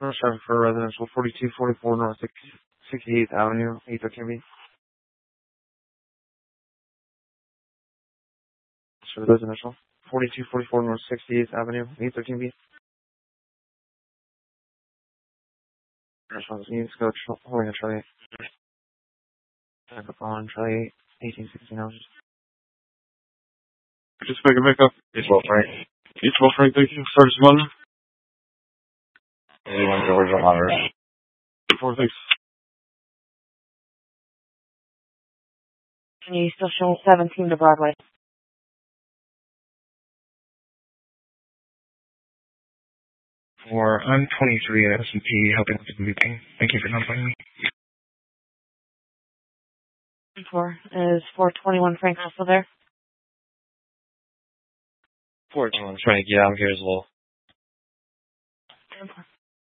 North Traffic for residential 4244 North 68th Avenue, 813B. For the residential 4244 North 68th Avenue, 813B. Response needs go holding a Charlie. Back up on Charlie 1816 Just make a pickup. It's well, Frank. It's well, Frank. Thank you. Service 1. 81 Georgia Honors. 4 thanks. Can you still show 17 to Broadway? I'm 23 at S&P, helping with the meeting. Thank you for notifying me. 4 is 421 Frank also there? 421, trying to get out here as well. 10-4.